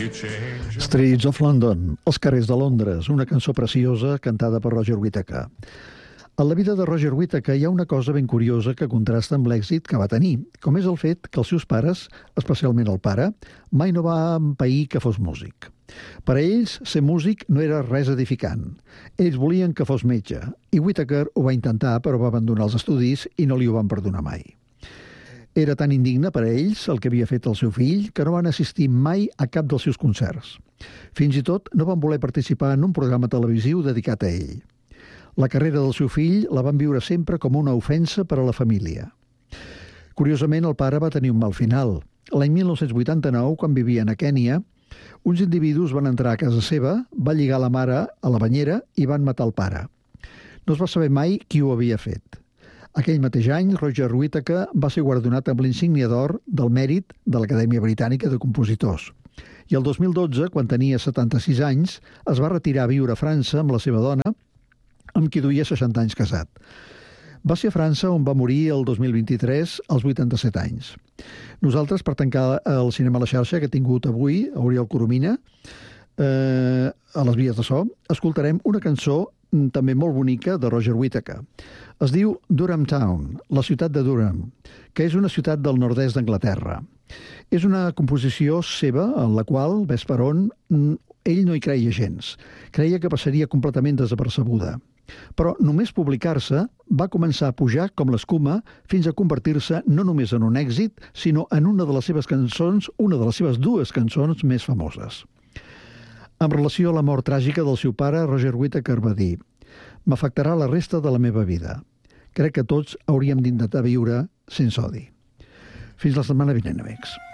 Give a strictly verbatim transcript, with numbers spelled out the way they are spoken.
Streets of London, Els carrers de Londres, una cançó preciosa cantada per Roger Whittaker. En la vida de Roger Whittaker hi ha una cosa ben curiosa que contrasta amb l'èxit que va tenir, com és el fet que els seus pares, especialment el pare, mai no va empair que fos músic. Per a ells, ser músic no era res edificant. Ells volien que fos metge, i Whittaker ho va intentar però va abandonar els estudis i no li ho van perdonar mai. Era tan indigne per a ells el que havia fet el seu fill que no van assistir mai a cap dels seus concerts. Fins i tot no van voler participar en un programa televisiu dedicat a ell. La carrera del seu fill la van viure sempre com una ofensa per a la família. Curiosament, el pare va tenir un mal final. L'any mil nou-cents vuitanta-nou, quan vivien a Kènia, uns individus van entrar a casa seva, va lligar la mare a la banyera i van matar el pare. No es va saber mai qui ho havia fet. Aquell mateix any, Roger Whittaker va ser guardonat amb l'insígnia d'or del mèrit de l'Acadèmia Britànica de Compositors. I el dos mil dotze, quan tenia setanta-sis anys, es va retirar a viure a França amb la seva dona, amb qui duia seixanta anys casat. Va ser a França on va morir el dos mil vint-i-tres als vuitanta-set anys. Nosaltres, per tancar el Cinema a la xarxa que he tingut avui, a Oriol Coromina, eh, a les vies de so, escoltarem una cançó també molt bonica de Roger Whittaker. Es diu Durham Town, la ciutat de Durham, que és una ciutat del nord-est d'Anglaterra. És una composició seva en la qual, ves per on, ell no hi creia gens. Creia que passaria completament desapercebuda. Però només publicar-se va començar a pujar com l'escuma fins a convertir-se no només en un èxit, sinó en una de les seves cançons, una de les seves dues cançons més famoses. En relació a la mort tràgica del seu pare, Roger Whittaker va dir: «M'afectarà la resta de la meva vida. Crec que tots hauríem d'intentar viure sense odi». Fins la setmana vinent, amics.